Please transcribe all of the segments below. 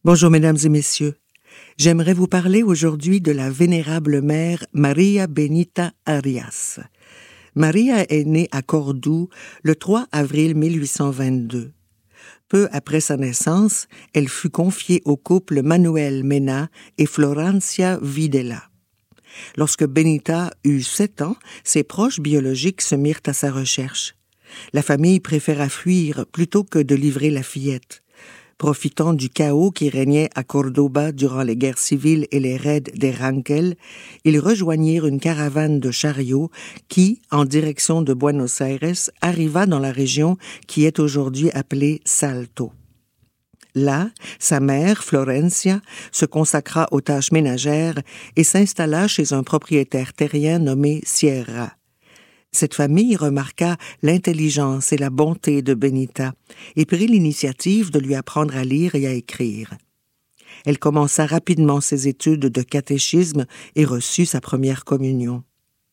Bonjour mesdames et messieurs. J'aimerais vous parler aujourd'hui de la vénérable mère Maria Benita Arias. Maria est née à Cordoue le 3 avril 1822. Peu après sa naissance, elle fut confiée au couple Manuel Mena et Florencia Videla. Lorsque Benita eut 7 ans, ses proches biologiques se mirent à sa recherche. La famille préféra fuir plutôt que de livrer la fillette. Profitant du chaos qui régnait à Cordoba durant les guerres civiles et les raids des Rangel, ils rejoignirent une caravane de chariots qui, en direction de Buenos Aires, arriva dans la région qui est aujourd'hui appelée Salto. Là, sa mère, Florencia, se consacra aux tâches ménagères et s'installa chez un propriétaire terrien nommé Sierra. Cette famille remarqua l'intelligence et la bonté de Benita et prit l'initiative de lui apprendre à lire et à écrire. Elle commença rapidement ses études de catéchisme et reçut sa première communion.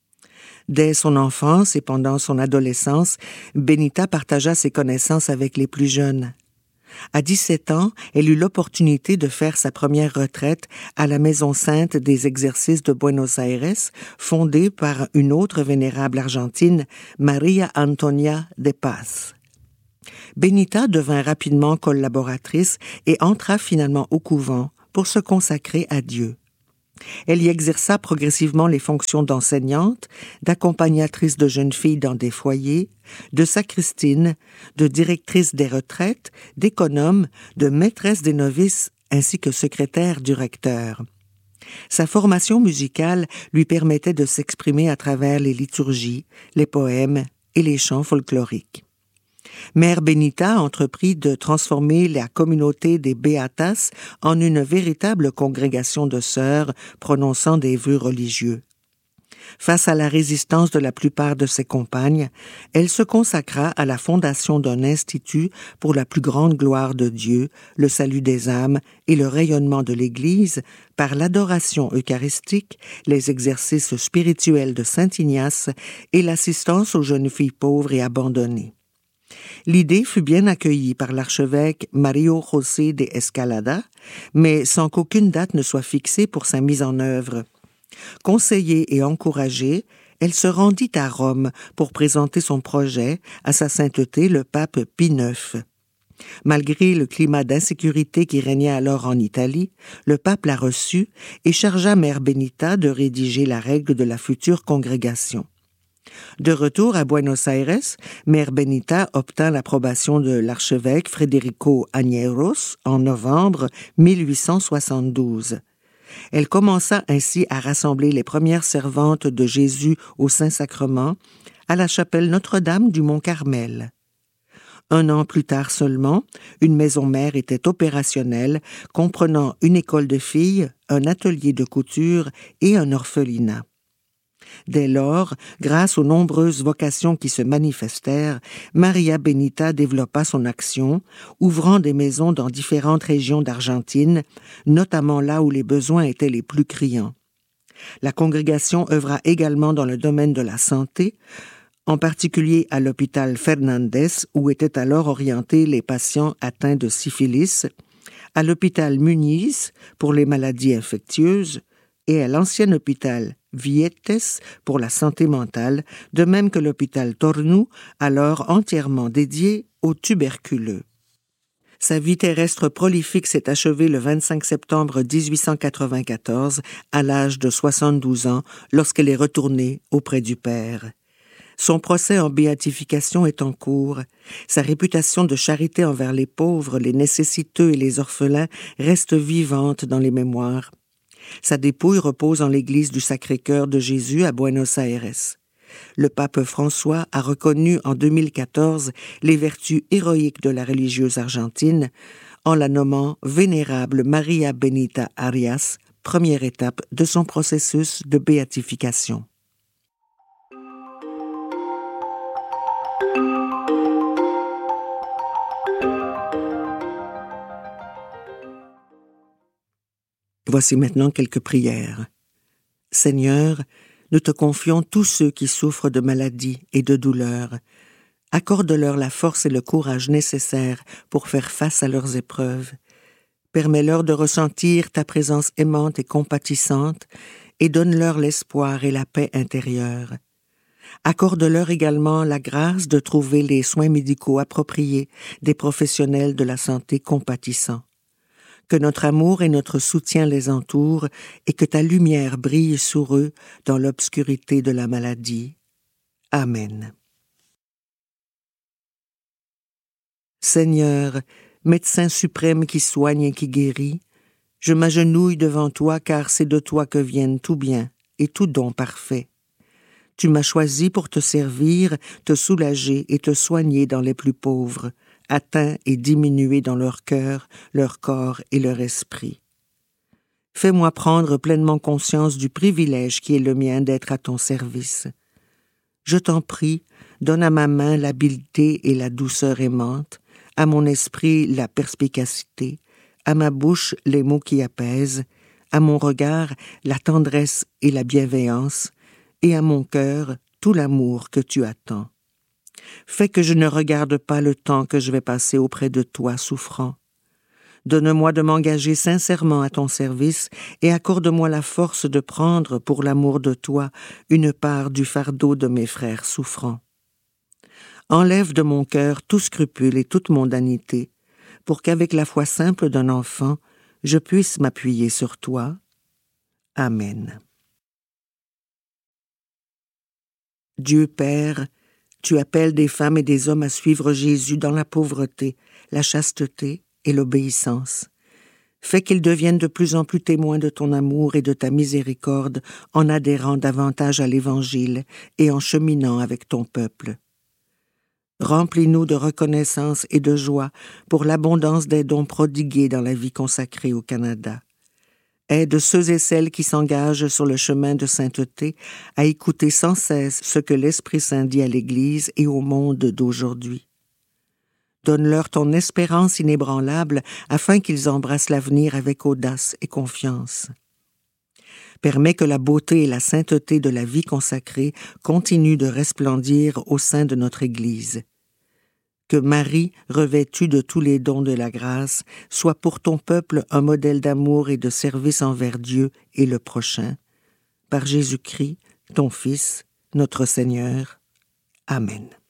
Dès son enfance et pendant son adolescence, Benita partagea ses connaissances avec les plus jeunes. À 17 ans, elle eut l'opportunité de faire sa première retraite à la Maison Sainte des Exercices de Buenos Aires, fondée par une autre vénérable argentine, Maria Antonia de Paz. Benita devint rapidement collaboratrice et entra finalement au couvent pour se consacrer à Dieu. Elle y exerça progressivement les fonctions d'enseignante, d'accompagnatrice de jeunes filles dans des foyers, de sacristine, de directrice des retraites, d'économe, de maîtresse des novices, ainsi que secrétaire du recteur. Sa formation musicale lui permettait de s'exprimer à travers les liturgies, les poèmes et les chants folkloriques. Mère Benita entreprit de transformer la communauté des Beatas en une véritable congrégation de sœurs prononçant des vœux religieux. Face à la résistance de la plupart de ses compagnes, elle se consacra à la fondation d'un institut pour la plus grande gloire de Dieu, le salut des âmes et le rayonnement de l'Église par l'adoration eucharistique, les exercices spirituels de Saint Ignace et l'assistance aux jeunes filles pauvres et abandonnées. L'idée fut bien accueillie par l'archevêque Mario José de Escalada, mais sans qu'aucune date ne soit fixée pour sa mise en œuvre. Conseillée et encouragée, elle se rendit à Rome pour présenter son projet à sa sainteté le pape Pie IX. Malgré le climat d'insécurité qui régnait alors en Italie, le pape la reçut et chargea Mère Benita de rédiger la règle de la future congrégation. De retour à Buenos Aires, Mère Benita obtint l'approbation de l'archevêque Federico Agneros en novembre 1872. Elle commença ainsi à rassembler les premières servantes de Jésus au Saint-Sacrement à la chapelle Notre-Dame du Mont-Carmel. 1 an plus tard seulement, une maison mère était opérationnelle, comprenant une école de filles, un atelier de couture et un orphelinat. Dès lors, grâce aux nombreuses vocations qui se manifestèrent, Maria Benita développa son action, ouvrant des maisons dans différentes régions d'Argentine, notamment là où les besoins étaient les plus criants. La congrégation œuvra également dans le domaine de la santé, en particulier à l'hôpital Fernandez, où étaient alors orientés les patients atteints de syphilis, à l'hôpital Muniz pour les maladies infectieuses, et à l'ancien hôpital Vietes pour la santé mentale, de même que l'hôpital Tornu, alors entièrement dédié aux tuberculeux. Sa vie terrestre prolifique s'est achevée le 25 septembre 1894, à l'âge de 72 ans, lorsqu'elle est retournée auprès du Père. Son procès en béatification est en cours. Sa réputation de charité envers les pauvres, les nécessiteux et les orphelins reste vivante dans les mémoires. Sa dépouille repose en l'église du Sacré-Cœur de Jésus à Buenos Aires. Le pape François a reconnu en 2014 les vertus héroïques de la religieuse argentine en la nommant Vénérable Maria Benita Arias, première étape de son processus de béatification. Voici maintenant quelques prières. Seigneur, nous te confions tous ceux qui souffrent de maladies et de douleurs. Accorde-leur la force et le courage nécessaires pour faire face à leurs épreuves. Permets-leur de ressentir ta présence aimante et compatissante et donne-leur l'espoir et la paix intérieure. Accorde-leur également la grâce de trouver les soins médicaux appropriés des professionnels de la santé compatissants. Que notre amour et notre soutien les entourent et que ta lumière brille sur eux dans l'obscurité de la maladie. Amen. Seigneur, médecin suprême qui soigne et qui guérit, je m'agenouille devant toi car c'est de toi que viennent tout bien et tout don parfait. Tu m'as choisi pour te servir, te soulager et te soigner dans les plus pauvres, atteints et diminués dans leur cœur, leur corps et leur esprit. Fais-moi prendre pleinement conscience du privilège qui est le mien d'être à ton service. Je t'en prie, donne à ma main l'habileté et la douceur aimante, à mon esprit la perspicacité, à ma bouche les mots qui apaisent, à mon regard la tendresse et la bienveillance, et à mon cœur tout l'amour que tu attends. Fais que je ne regarde pas le temps que je vais passer auprès de toi souffrant. Donne-moi de m'engager sincèrement à ton service et accorde-moi la force de prendre, pour l'amour de toi, une part du fardeau de mes frères souffrants. Enlève de mon cœur tout scrupule et toute mondanité, pour qu'avec la foi simple d'un enfant, je puisse m'appuyer sur toi. Amen. Dieu Père, tu appelles des femmes et des hommes à suivre Jésus dans la pauvreté, la chasteté et l'obéissance. Fais qu'ils deviennent de plus en plus témoins de ton amour et de ta miséricorde en adhérant davantage à l'Évangile et en cheminant avec ton peuple. Remplis-nous de reconnaissance et de joie pour l'abondance des dons prodigués dans la vie consacrée au Canada. Aide ceux et celles qui s'engagent sur le chemin de sainteté à écouter sans cesse ce que l'Esprit Saint dit à l'Église et au monde d'aujourd'hui. Donne-leur ton espérance inébranlable afin qu'ils embrassent l'avenir avec audace et confiance. Permets que la beauté et la sainteté de la vie consacrée continuent de resplendir au sein de notre Église. Que Marie, revêtue de tous les dons de la grâce, soit pour ton peuple un modèle d'amour et de service envers Dieu et le prochain. Par Jésus-Christ, ton Fils, notre Seigneur. Amen.